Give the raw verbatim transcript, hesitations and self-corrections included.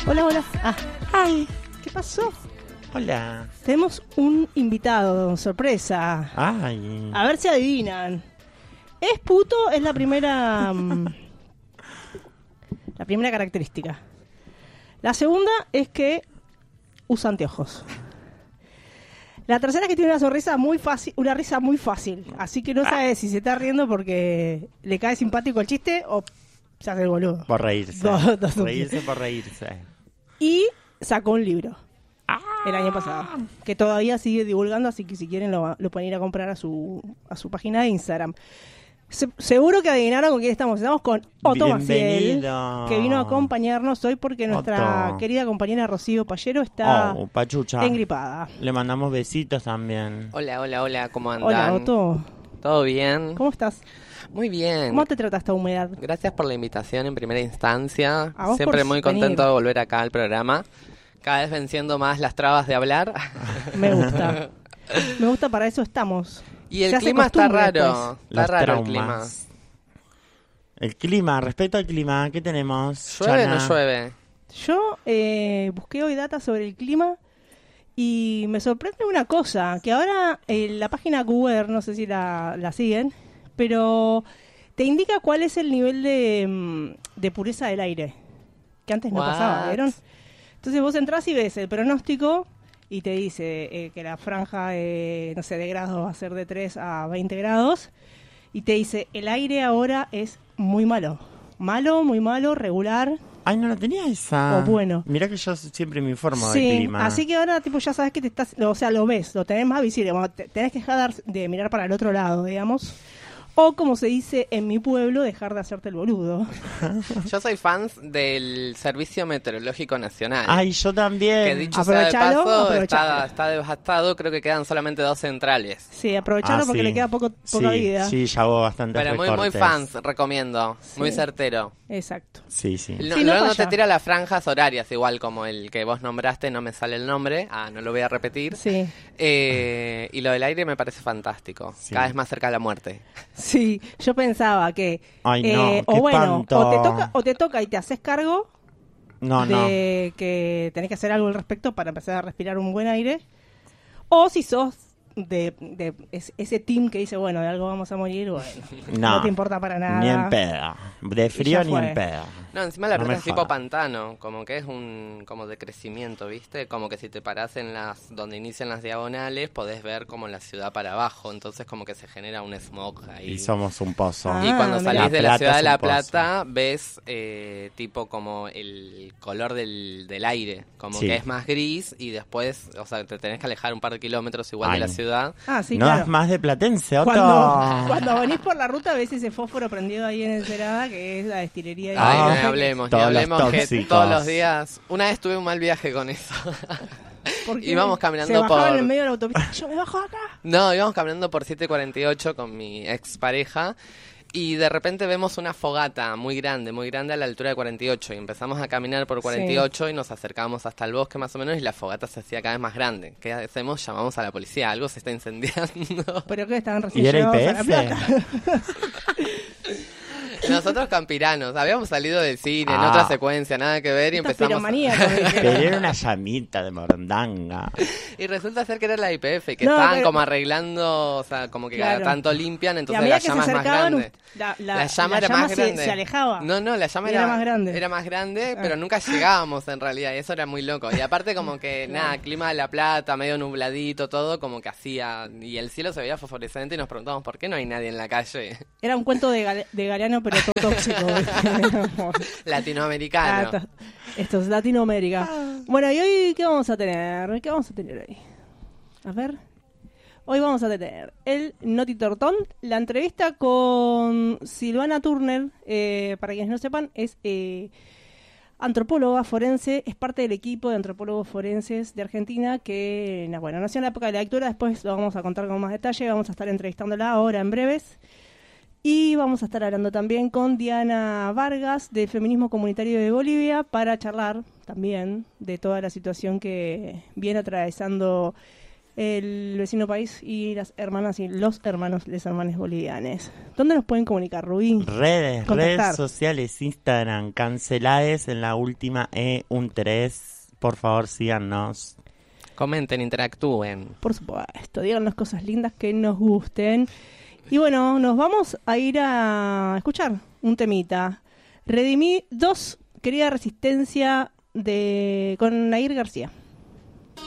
Hola, hola. Ah, ay, ¿qué pasó? Hola. Tenemos un invitado, sorpresa. Ay. A ver si adivinan. ¿Es puto? Es la primera... mm, la primera característica. La segunda es que usa anteojos. La tercera es que tiene una sonrisa muy fácil, una risa muy fácil. Así que no sabe si se está riendo porque le cae simpático el chiste o se hace el boludo. Por reírse. Dos- dos reírse por reírse. Y sacó un libro el año pasado que todavía sigue divulgando, así que si quieren lo, lo pueden ir a comprar a su a su página de Instagram. Se, seguro que adivinaron con quién estamos. Estamos con Otto Maciel, Bienvenido. que vino a acompañarnos hoy porque nuestra Otto. querida compañera Rocío Pallero está Oh, Pachucha. engripada. Le mandamos besitos también. Hola, hola, hola, ¿cómo andan? Hola, Otto. ¿Todo bien? ¿Cómo estás? Muy bien. ¿Cómo te trata esta humedad? Gracias por la invitación en primera instancia. A vos Siempre por muy venir. contento de volver acá al programa. Cada vez venciendo más las trabas de hablar. Me gusta. Me gusta, para eso estamos. Y el Se hace clima está costumbre raro. después. Está Los raro el traumas. clima. El clima, respecto al clima, ¿qué tenemos? ¿Llueve o Chana? no llueve? Yo eh, busqué hoy datos sobre el clima y me sorprende una cosa, que ahora eh, la página Q R, no sé si la, la siguen, pero te indica cuál es el nivel de, mm, de pureza del aire, que antes no What? pasaba, ¿vieron? Entonces vos entrás y ves el pronóstico y te dice eh, que la franja, eh, no sé, de grados va a ser de tres a veinte grados y te dice el aire ahora es muy malo, malo, muy malo, regular. Ay, no la tenía esa. O bueno. Mirá que yo siempre me informo Sí, del clima. así que ahora tipo ya sabes que te estás, o sea, lo ves, lo tenés más visible, bueno, te- tenés que dejar de mirar para el otro lado, digamos, o como se dice en mi pueblo, dejar de hacerte el boludo. Yo soy fan del Servicio Meteorológico Nacional. Ay, yo también. Que dicho sea de Aprovechalo, paso, aprovechalo. está, está devastado. Creo que quedan solamente dos centrales. Sí, aprovecharlo Ah, porque sí. le queda poco, poca sí, vida. Sí, ya hago bastantes Pero muy, muy recortes. fans, recomiendo. Muy Sí. certero. Exacto. Sí, sí. No, Sí, no luego no te falla. tira las franjas horarias, igual como el que vos nombraste, no me sale el nombre. Ah, no lo voy a repetir. Sí, Eh, y lo del aire me parece fantástico. Sí. Cada vez más cerca de la muerte. sí, yo pensaba que, Ay, no, eh, qué o bueno, espanto. o te toca, o te toca y te haces cargo No, no. de que tenés que hacer algo al respecto para empezar a respirar un buen aire, o si sos de, de es- ese team que dice, bueno, de algo vamos a morir, bueno, no, No, te importa para nada. Ni en pedo. De frío ya ni fue. en pedo. No, encima la No ruta me es tipo jodas. pantano, como que es un como de crecimiento, ¿viste? Como que si te parás en las donde inician las diagonales, podés ver como la ciudad para abajo, entonces como que se genera un smog ahí. Y somos un pozo. Ah, Y cuando mira. salís de la Plata ciudad es de un La pozo. Plata, ves eh, tipo como el color del, del aire, como Sí. que es más gris y después, o sea, te tenés que alejar un par de kilómetros igual Ay. de la ciudad. Ah, sí, no claro. es más de Platense, Otto. Cuando, cuando venís por la ruta ves ese fósforo prendido ahí en Ensenada, que es la destilería. de- Ay, Ah. ni hablemos, ni Todos los hablemos que tóxicos. todos los días... Una vez tuve un mal viaje con eso. Porque íbamos caminando se bajaban por- en medio de la autopista. Yo me bajo acá. No, íbamos caminando por siete cuarenta y ocho con mi expareja y de repente vemos una fogata muy grande, muy grande a la altura de cuarenta y ocho y empezamos a caminar por cuarenta y ocho y nos acercamos hasta el bosque más o menos y la fogata se hacía cada vez más grande. ¿Qué hacemos? Llamamos a la policía, algo se está incendiando. Pero que estaban recién ¿Y era llegados a La I P Plata. F? Nosotros campiranos, habíamos salido del cine en Ah. otra secuencia, nada que ver y Estas empezamos... piromaníacos, ¿viste? Pero era una llamita de morondanga. Y resulta ser que era la I P F, que No, estaban pero- como arreglando, o sea, como que Claro. cada tanto limpian, Y a entonces medida la que se llama es más acercaban, grande. la, la, La llama la era llama más se, grande. se alejaba. No, no, la llama Y era, era más grande. Era más grande, Ah. pero nunca llegábamos en realidad, y eso era muy loco. Y aparte como que, Claro. nada, clima de La Plata, medio nubladito, todo, como que hacía... Y el cielo se veía fosforescente y nos preguntamos, ¿por qué no hay nadie en la calle? Era un cuento de, Gale- de Galeano, pero todo tóxico. Latinoamericano. Ah, esto, esto es Latinoamérica. Bueno, ¿y hoy qué vamos a tener? ¿Qué vamos a tener hoy? A ver. Hoy vamos a tener el Noti Tortón, la entrevista con Silvana Turner, eh, para quienes no sepan, es eh, antropóloga forense, es parte del equipo de antropólogos forenses de Argentina que, na- bueno, nació en la época de la lectura, después lo vamos a contar con más detalle, vamos a estar entrevistándola ahora en breves. Y vamos a estar hablando también con Diana Vargas de Feminismo Comunitario de Bolivia para charlar también de toda la situación que viene atravesando el vecino país y las hermanas y los hermanos, les hermanes bolivianes. ¿Dónde nos pueden comunicar, Rubí? Redes, Contactar. redes sociales, Instagram, cancelades en la última E un tres. Por favor, síganos. Comenten, interactúen. Por supuesto, díganos cosas lindas que nos gusten. Y bueno, nos vamos a ir a escuchar un temita. Redimí dos, querida Resistencia, de con Nair García.